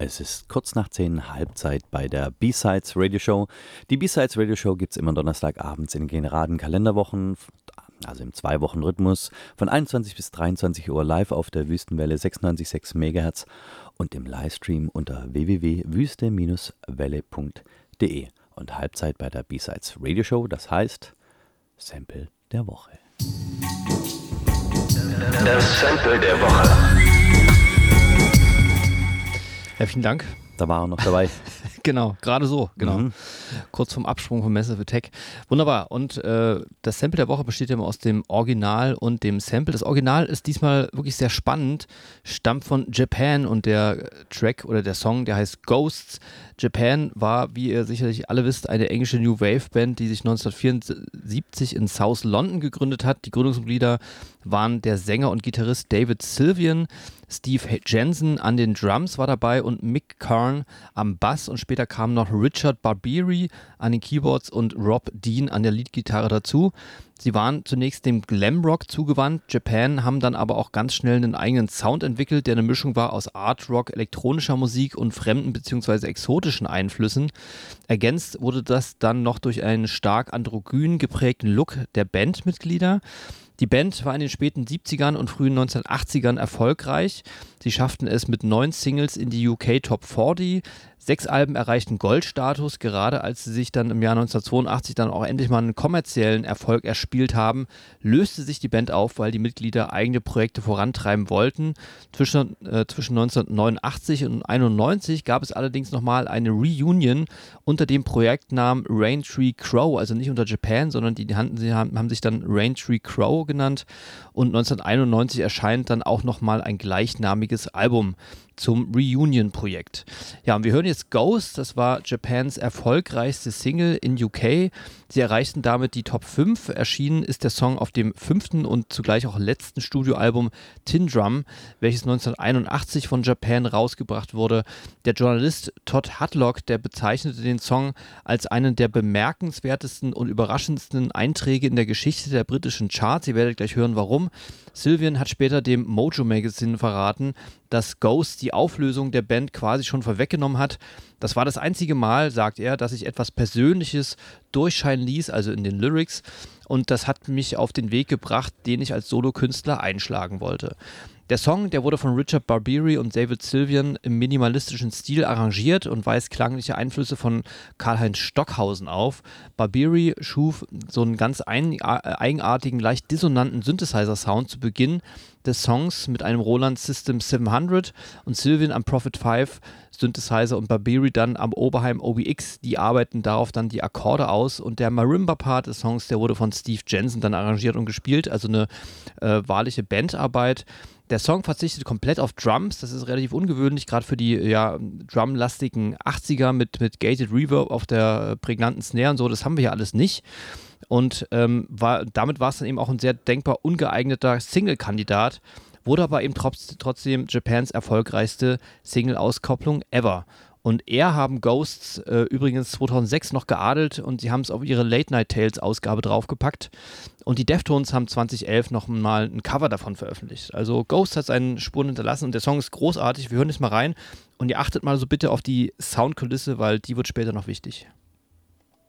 Es ist kurz nach 10, Halbzeit bei der B-Sides Radio Show. Die B-Sides Radio Show gibt es immer Donnerstagabends in geraden Kalenderwochen, also im 2-Wochen-Rhythmus, von 21 bis 23 Uhr live auf der Wüstenwelle 96,6 MHz und im Livestream unter www.wüste-welle.de. Und Halbzeit bei der B-Sides Radio Show, das heißt Sample der Woche. Das Sample der Woche. Herzlichen Dank. Da war er noch dabei. Genau, gerade so, genau. Kurz vorm Absprung von Massive Attack. Wunderbar. Und das Sample der Woche besteht ja immer aus dem Original und dem Sample. Das Original ist diesmal wirklich sehr spannend, stammt von Japan und der Track oder der Song, der heißt Ghosts. Japan war, wie ihr sicherlich alle wisst, eine englische New Wave Band, die sich 1974 in South London gegründet hat. Die Gründungsmitglieder waren der Sänger und Gitarrist David Sylvian, Steve Jensen an den Drums war dabei und Mick Karn am Bass, und später kamen noch Richard Barberi an den Keyboards und Rob Dean an der Leadgitarre dazu. Sie waren zunächst dem Glamrock zugewandt. Japan haben dann aber auch ganz schnell einen eigenen Sound entwickelt, der eine Mischung war aus Art Rock, elektronischer Musik und fremden bzw. exotischen Einflüssen. Ergänzt wurde das dann noch durch einen stark androgyn geprägten Look der Bandmitglieder. Die Band war in den späten 70ern und frühen 1980ern erfolgreich. Sie schafften es mit 9 Singles in die UK Top 40. 6 Alben erreichten Goldstatus, gerade als sie sich dann im Jahr 1982 dann auch endlich mal einen kommerziellen Erfolg erspielt haben, löste sich die Band auf, weil die Mitglieder eigene Projekte vorantreiben wollten. Zwischen 1989 und 1991 gab es allerdings nochmal eine Reunion unter dem Projektnamen Raintree Crow, also nicht unter Japan, sondern sie haben sich dann Raintree Crow genannt, und 1991 erscheint dann auch nochmal ein gleichnamiges Album zum Reunion-Projekt. Ja, und wir hören jetzt Ghost, das war Japans erfolgreichste Single in UK. Sie erreichten damit die Top 5. Erschienen ist der Song auf dem 5. und zugleich auch letzten Studioalbum Tin Drum, welches 1981 von Japan rausgebracht wurde. Der Journalist Todd Hudlock, der bezeichnete den Song als einen der bemerkenswertesten und überraschendsten Einträge in der Geschichte der britischen Charts. Ihr werdet gleich hören, warum. Sylvian hat später dem Mojo Magazine verraten, dass Ghost die Auflösung der Band quasi schon vorweggenommen hat. Das war das einzige Mal, sagt er, dass ich etwas Persönliches durchscheinen ließ, also in den Lyrics, und das hat mich auf den Weg gebracht, den ich als Solokünstler einschlagen wollte. Der Song, der wurde von Richard Barberi und David Sylvian im minimalistischen Stil arrangiert und weist klangliche Einflüsse von Karl-Heinz Stockhausen auf. Barberi schuf so einen ganz eigenartigen, leicht dissonanten Synthesizer-Sound zu Beginn des Songs mit einem Roland System 700 und Sylvian am Prophet 5 Synthesizer und Barberi dann am Oberheim OBX. Die arbeiten darauf dann die Akkorde aus, und der Marimba-Part des Songs, der wurde von Steve Jensen dann arrangiert und gespielt, also eine wahrliche Bandarbeit. Der Song verzichtet komplett auf Drums, das ist relativ ungewöhnlich, gerade für die drumlastigen 80er mit Gated Reverb auf der prägnanten Snare und so, das haben wir ja alles nicht. Und damit war es dann eben auch ein sehr denkbar ungeeigneter Single-Kandidat, wurde aber eben trotzdem Japans erfolgreichste Single-Auskopplung ever. Und haben Ghosts übrigens 2006 noch geadelt, und sie haben es auf ihre Late Night Tales Ausgabe draufgepackt. Und die Deftones haben 2011 noch mal ein Cover davon veröffentlicht. Also Ghost hat seinen Spuren hinterlassen und der Song ist großartig. Wir hören jetzt mal rein und ihr achtet mal so bitte auf die Soundkulisse, weil die wird später noch wichtig.